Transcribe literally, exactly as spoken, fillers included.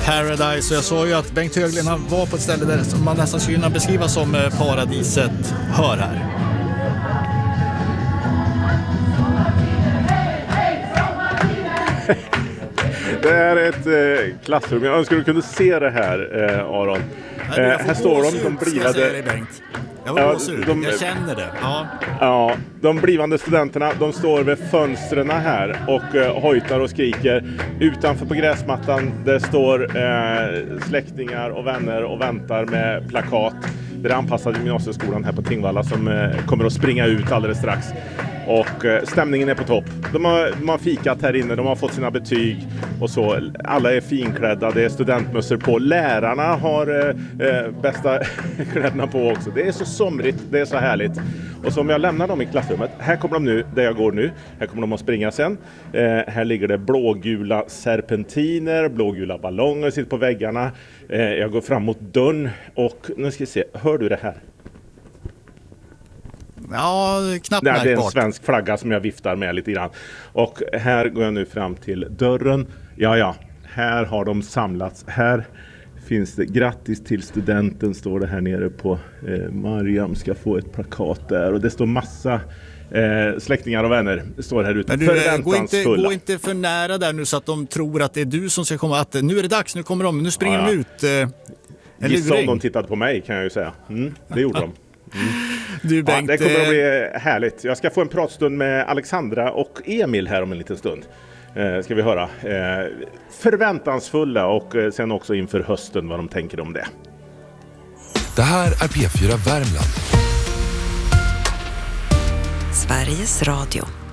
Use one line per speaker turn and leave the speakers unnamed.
Paradise, och jag såg ju att Bengt Höglin han var på ett ställe där som man nästan skulle kunna beskriva som eh, paradiset. Hör här.
Det är ett eh, klassrum. Jag önskar du kunde se det här, eh, Aron.
Nej,
eh, här står de, de blivande...
Jag,
ja,
de, jag känner det. Ja.
Ja, de blivande studenterna, de står vid fönstren här och eh, hojtar och skriker. Utanför på gräsmattan, det står eh, släktingar och vänner och väntar med plakat. Det är anpassad gymnasieskolan här på Tingvalla som eh, kommer att springa ut alldeles strax. Och eh, stämningen är på topp. De har, de har fikat här inne, de har fått sina betyg och så. Alla är finklädda, det är studentmössor på. Lärarna har eh, eh, bästa kläderna på också. Det är så somrigt, det är så härligt. Och så om jag lämnar dem i klassrummet, här kommer de nu, där jag går nu. Här kommer de att springa sen. Eh, här ligger det blågula serpentiner, blågula ballonger sitter på väggarna. Eh, jag går fram mot dörren och nu ska vi se, hör du det här?
Ja, knappt
Nej, det är en
märkbart.
svensk flagga som jag viftar med lite grann. Och här går jag nu fram till dörren. Ja, ja, här har de samlats. Här finns det grattis till studenten, står det här nere på eh, Mariam ska få ett plakat där. Och det står massa eh, släktingar och vänner står här ute.
Men du, gå inte, gå inte för nära där nu så att de tror att det är du som ska komma. Att nu är det dags, nu kommer de, nu springer ja, ja. de ut. Eh,
Gissa om de tittade på mig kan jag ju säga. Mm, det gjorde de. Mm.
Du, Bengt,
ja, det kommer att bli härligt. Jag ska få en pratstund med Alexandra och Emil här om en liten stund. Eh, ska vi höra. Eh, förväntansfulla och eh, sen också inför hösten vad de tänker om det.
Det här är P fyra Värmland.
Sveriges Radio.